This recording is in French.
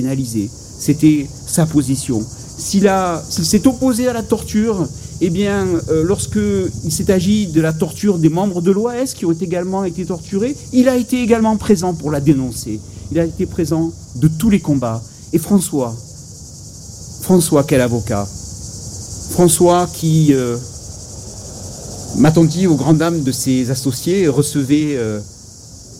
pénalisé. C'était sa position. S'il s'est opposé à la torture, eh bien, lorsqu'il s'est agi de la torture des membres de l'OAS qui ont également été torturés, il a été également présent pour la dénoncer. Il a été présent de tous les combats. Et François, quel avocat. François qui, m'a-t-on dit, aux grandes dames de ses associés, recevait